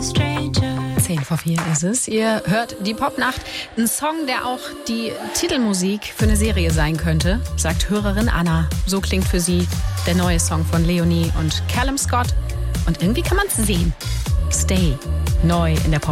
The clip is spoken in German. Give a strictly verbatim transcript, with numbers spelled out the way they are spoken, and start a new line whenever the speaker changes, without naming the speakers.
Zehn vor vier ist es. Ihr hört die Popnacht. Ein Song, der auch die Titelmusik für eine Serie sein könnte, sagt Hörerin Anna. So klingt für sie der neue Song von Leonie und Callum Scott. Und irgendwie kann man es sehen. Stay. Neu in der Pop.